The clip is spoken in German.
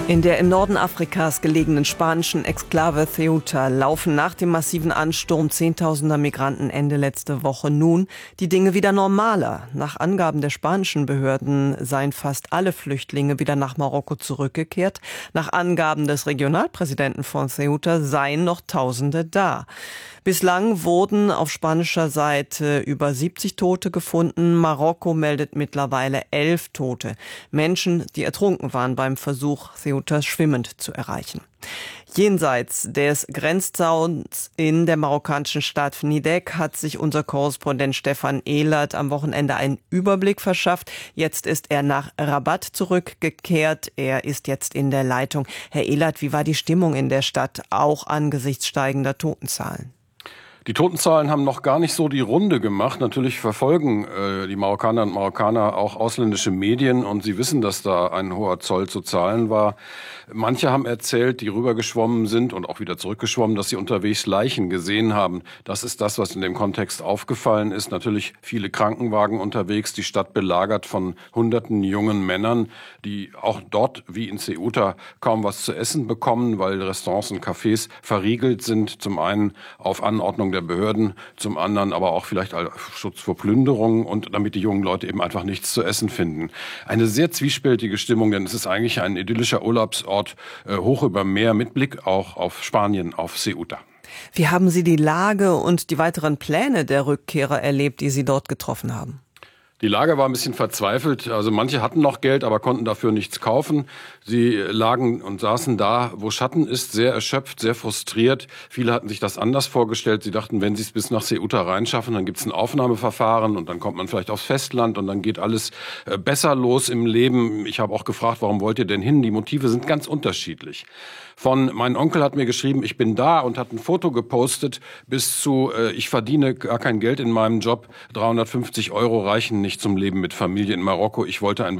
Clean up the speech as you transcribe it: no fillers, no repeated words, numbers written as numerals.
In der im Norden Afrikas gelegenen spanischen Exklave Ceuta laufen nach dem massiven Ansturm Zehntausender Migranten Ende letzte Woche nun die Dinge wieder normaler. Nach Angaben der spanischen Behörden seien fast alle Flüchtlinge wieder nach Marokko zurückgekehrt. Nach Angaben des Regionalpräsidenten von Ceuta seien noch Tausende da. Bislang wurden auf spanischer Seite über 70 Tote gefunden. Marokko meldet mittlerweile 11 Tote. Menschen, die ertrunken waren beim Versuch, Ceutas schwimmend zu erreichen. Jenseits des Grenzzauns in der marokkanischen Stadt Nidek hat sich unser Korrespondent Stefan Ehlert am Wochenende einen Überblick verschafft. Jetzt ist er nach Rabat zurückgekehrt. Er ist jetzt in der Leitung. Herr Ehlert, wie war die Stimmung in der Stadt, auch angesichts steigender Totenzahlen? Die Totenzahlen haben noch gar nicht so die Runde gemacht. Natürlich verfolgen die Marokkaner und Marokkaner auch ausländische Medien und sie wissen, dass da ein hoher Zoll zu zahlen war. Manche haben erzählt, die rübergeschwommen sind und auch wieder zurückgeschwommen, dass sie unterwegs Leichen gesehen haben. Das ist das, was in dem Kontext aufgefallen ist. Natürlich viele Krankenwagen unterwegs, die Stadt belagert von hunderten jungen Männern, die auch dort wie in Ceuta kaum was zu essen bekommen, weil Restaurants und Cafés verriegelt sind. Zum einen auf Anordnung der Behörden, zum anderen aber auch vielleicht als Schutz vor Plünderungen und damit die jungen Leute eben einfach nichts zu essen finden. Eine sehr zwiespältige Stimmung, denn es ist eigentlich ein idyllischer Urlaubsort hoch über Meer mit Blick auch auf Spanien, auf Ceuta. Wie haben Sie die Lage und die weiteren Pläne der Rückkehrer erlebt, die Sie dort getroffen haben? Die Lage war ein bisschen verzweifelt. Also manche hatten noch Geld, aber konnten dafür nichts kaufen. Sie lagen und saßen da, wo Schatten ist, sehr erschöpft, sehr frustriert. Viele hatten sich das anders vorgestellt. Sie dachten, wenn sie es bis nach Ceuta reinschaffen, dann gibt es ein Aufnahmeverfahren und dann kommt man vielleicht aufs Festland und dann geht alles besser los im Leben. Ich habe auch gefragt, warum wollt ihr denn hin? Die Motive sind ganz unterschiedlich. Mein Onkel hat mir geschrieben, ich bin da und hat ein Foto gepostet, bis zu, ich verdiene gar kein Geld in meinem Job, 350 € reichen nicht zum Leben mit Familie in Marokko. Ich wollte ein